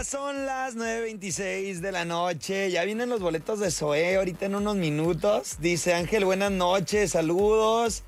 Son las 9:26 de la noche. Ya vienen los boletos de Zoé ahorita en unos minutos. Dice Ángel, buenas noches, saludos.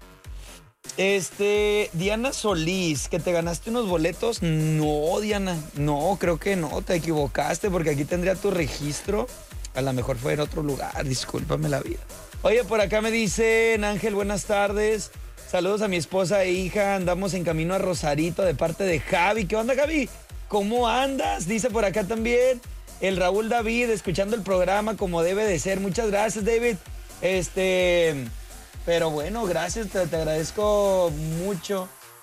Diana Solís, que te ganaste unos boletos. No, Diana, no, creo que no, te equivocaste porque aquí tendría tu registro. A lo mejor fue en otro lugar, discúlpame la vida. Oye, por acá me dicen, Ángel, buenas tardes. Saludos a mi esposa e hija. Andamos en camino a Rosarito de parte de Javi. ¿Qué onda, Javi? ¿Cómo andas? Dice por acá también el Raúl David, escuchando el programa como debe de ser. Muchas gracias, David. Pero bueno, gracias, te agradezco mucho.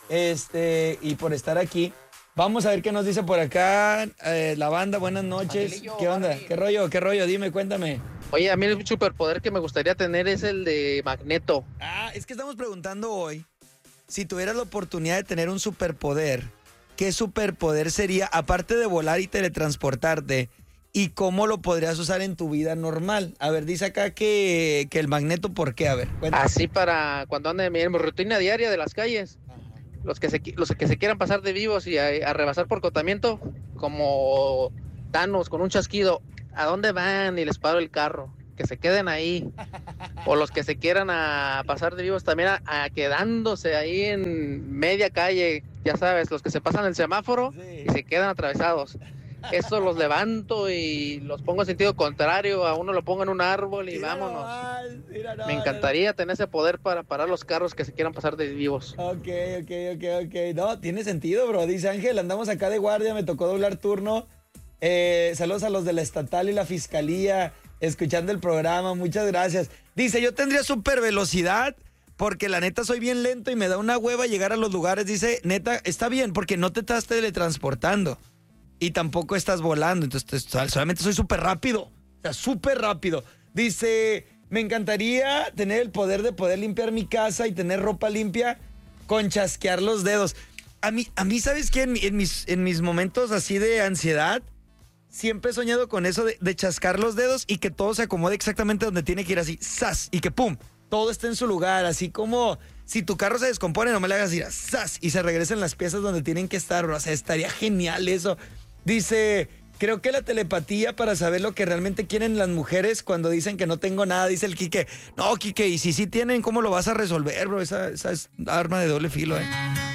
Y por estar aquí. Vamos a ver qué nos dice por acá la banda. Buenas noches. Angelillo, ¿Qué onda? Barbie. ¿Qué rollo? Dime, cuéntame. Oye, a mí el superpoder que me gustaría tener es el de Magneto. Es que estamos preguntando hoy, si tuvieras la oportunidad de tener un superpoder, ¿qué superpoder sería, aparte de volar y teletransportarte? ¿Y cómo lo podrías usar en tu vida normal? A ver, dice acá que el Magneto, ¿por qué? A ver, cuéntame. Así para cuando ande en mi rutina diaria de las calles. Los que se quieran pasar de vivos y a rebasar por acotamiento, como Thanos con un chasquido. ¿A dónde van? Y les paro el carro. Que se queden ahí. O los que se quieran a pasar de vivos también a quedándose ahí en media calle. Ya sabes, los que se pasan el semáforo y se quedan atravesados. Eso los levanto y los pongo en sentido contrario. A uno lo pongo en un árbol y vámonos. Me encantaría tener ese poder para parar los carros que se quieran pasar de vivos. Ok. No, tiene sentido, bro. Dice Ángel, andamos acá de guardia, me tocó doblar turno. Saludos a los de la estatal y la fiscalía, escuchando el programa, muchas gracias. Dice, yo tendría super velocidad, porque la neta soy bien lento y me da una hueva llegar a los lugares. Dice, neta, está bien, porque no te estás teletransportando y tampoco estás volando, entonces solamente soy súper rápido, o sea, súper rápido. Dice, me encantaría tener el poder de poder limpiar mi casa y tener ropa limpia con chasquear los dedos. A mí ¿sabes qué? En mis momentos así de ansiedad, siempre he soñado con eso de chascar los dedos y que todo se acomode exactamente donde tiene que ir, así, ¡zas! Y que ¡pum! Todo está en su lugar, así como si tu carro se descompone, no me le hagas ir, ¡zas! Y se regresen las piezas donde tienen que estar, bro. O sea, estaría genial eso. Dice, creo que la telepatía para saber lo que realmente quieren las mujeres cuando dicen que no tengo nada, dice el Quique. No, Quique, y si sí tienen, ¿cómo lo vas a resolver, bro? Esa es arma de doble filo,